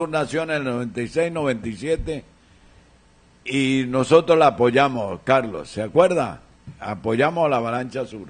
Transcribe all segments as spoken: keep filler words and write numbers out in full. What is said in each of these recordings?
nació en el noventa y seis, noventa y siete y nosotros la apoyamos, Carlos, ¿se acuerda? Apoyamos a la Avalancha Sur.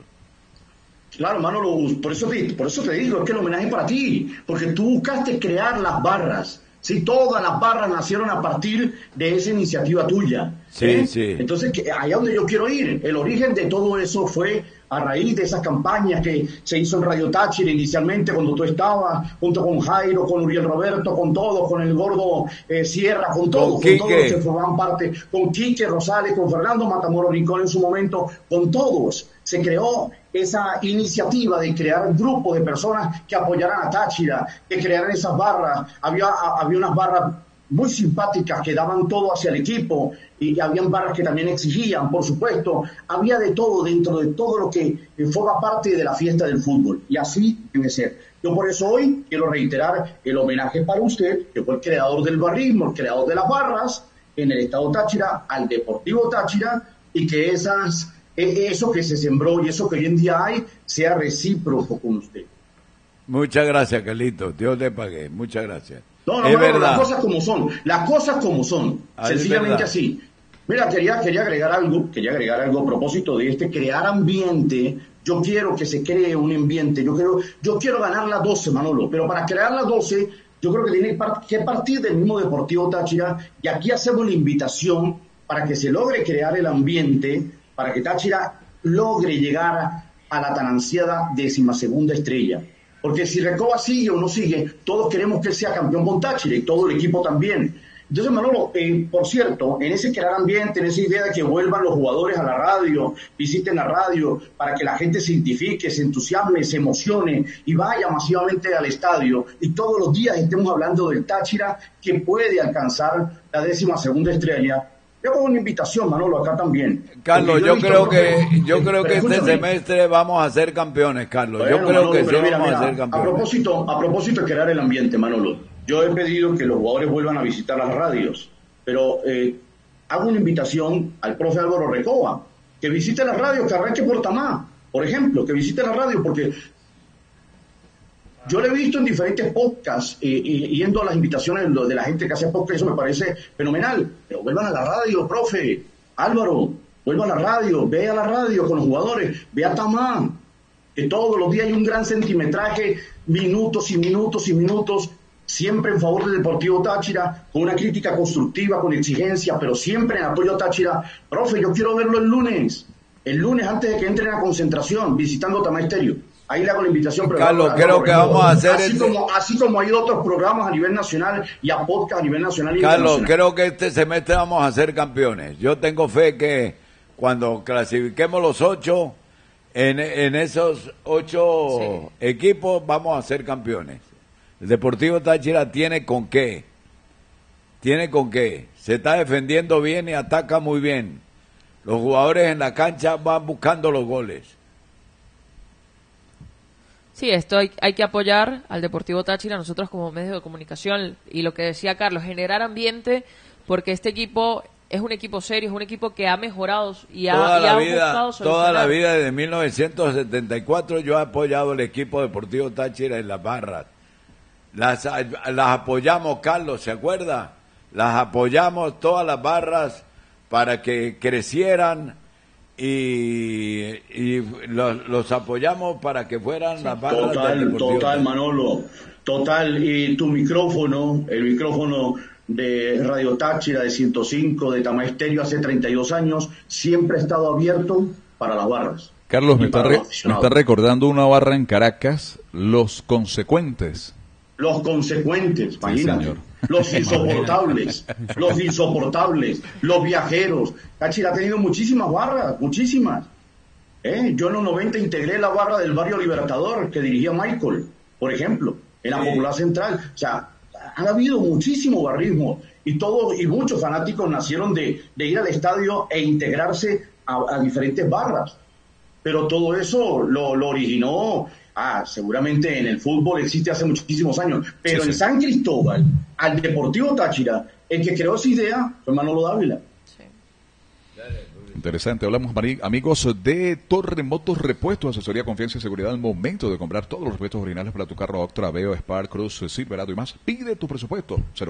Claro, Manolo, por eso te, por eso te digo, es que el homenaje es para ti, porque tú buscaste crear las barras. Sí, todas las barras nacieron a partir de esa iniciativa tuya. Sí, ¿eh? sí. Entonces, que, allá donde yo quiero ir, el origen de todo eso fue a raíz de esas campañas que se hizo en Radio Táchira inicialmente cuando tú estabas, junto con Jairo, con Uriel Roberto, con todos, con el gordo eh, Sierra, con todos, con, con todos los que formaban parte, con Quique Rosales, con Fernando Matamoros Rincón en su momento, con todos. Se creó esa iniciativa de crear grupos de personas que apoyaran a Táchira, que crearan esas barras. Había, había unas barras muy simpáticas que daban todo hacia el equipo y habían barras que también exigían, por supuesto. Había de todo dentro de todo lo que forma parte de la fiesta del fútbol. Y así debe ser. Yo por eso hoy quiero reiterar el homenaje para usted, que fue el creador del barrismo, el creador de las barras en el estado Táchira, al Deportivo Táchira, y que esas... eso que se sembró y eso que hoy en día hay sea recíproco con usted. Muchas gracias, Carlito, Dios te pague, muchas gracias. No, no, es no, verdad. las cosas como son, las cosas como son, ah, sencillamente así. Mira, quería, quería agregar algo, quería agregar algo a propósito de este crear ambiente. Yo quiero que se cree un ambiente, yo quiero, yo quiero ganar las doce, Manolo, pero para crear las doce, yo creo que tiene que partir del mismo Deportivo Táchira, y aquí hacemos la invitación para que se logre crear el ambiente, para que Táchira logre llegar a la tan ansiada décima segunda estrella. Porque si Recoba sigue o no sigue, todos queremos que él sea campeón con Táchira y todo el equipo también. Entonces, Manolo, eh, por cierto, en ese crear ambiente, en esa idea de que vuelvan los jugadores a la radio, visiten la radio, para que la gente se identifique, se entusiasme, se emocione y vaya masivamente al estadio y todos los días estemos hablando del Táchira que puede alcanzar la décima segunda estrella. Yo hago una invitación, Manolo, acá también. Carlos, yo, yo creo que yo creo que este semestre vamos a ser campeones, Carlos. Bueno, yo creo Manolo, que sí mira, vamos mira, a ser campeones. A propósito, a propósito de crear el ambiente, Manolo, yo he pedido que los jugadores vuelvan a visitar las radios, pero eh, hago una invitación al profe Álvaro Recoba, que visite las radios, que arranque por Tamá, por ejemplo, que visite las radios, porque yo lo he visto en diferentes podcasts, eh, y, yendo a las invitaciones de la gente que hace podcast, eso me parece fenomenal. Pero vuelvan a la radio, profe, Álvaro, vuelvan a la radio, ve a la radio con los jugadores, ve a Tamá, que todos los días hay un gran centimetraje, minutos y minutos y minutos, siempre en favor del Deportivo Táchira, con una crítica constructiva, con exigencia, pero siempre en apoyo a Táchira. Profe, yo quiero verlo el lunes, el lunes antes de que entren a concentración, visitando Tamá Estéreo. Ahí le hago la invitación. Pero Carlos, no, creo no, que no, vamos a hacer... Así, este... como, así como hay otros programas a nivel nacional y a podcast a nivel nacional y Carlos, internacional. creo que este semestre vamos a ser campeones. Yo tengo fe que cuando clasifiquemos los ocho, en, en esos ocho sí. equipos vamos a ser campeones. El Deportivo Táchira tiene con qué. Tiene con qué. Se está defendiendo bien y ataca muy bien. Los jugadores en la cancha van buscando los goles. Sí, esto hay, hay que apoyar al Deportivo Táchira, nosotros como medios de comunicación, y lo que decía Carlos, generar ambiente, porque este equipo es un equipo serio, es un equipo que ha mejorado y ha, toda y la ha vida, buscado solucionar. Toda la vida, desde mil novecientos setenta y cuatro, yo he apoyado el equipo Deportivo Táchira en las barras. Las, las apoyamos, Carlos, ¿se acuerda? Las apoyamos todas las barras para que crecieran. Y, y los, los apoyamos para que fueran sí. las barras total, del Deportivo. Total, Manolo, total, y tu micrófono, el micrófono de Radio Táchira de ciento cinco, de Tamá Estéreo hace treinta y dos años, siempre ha estado abierto para las barras. Carlos, me está, re, me está recordando una barra en Caracas, Los Consecuentes. Los Consecuentes, imagínate. Sí, los insoportables, los insoportables, los viajeros. Táchira ha tenido muchísimas barras, muchísimas. ¿Eh? Yo en los noventa integré la barra del Barrio Libertador que dirigía Michael, por ejemplo, en la sí. Popular Central. O sea, ha habido muchísimo barrismo y todos y muchos fanáticos nacieron de, de ir al estadio e integrarse a, a diferentes barras. Pero todo eso lo, lo originó. Ah, seguramente en el fútbol existe hace muchísimos años, pero sí, en sí. San Cristóbal, al Deportivo Táchira, el que creó esa idea fue Manolo Dávila. Sí. Interesante. Hablamos, amigos, de Torre Motos Repuestos, asesoría, confianza y seguridad al momento de comprar todos los repuestos originales para tu carro Octra, Aveo, Spark, Cruz, Silverado y más. Pide tu presupuesto.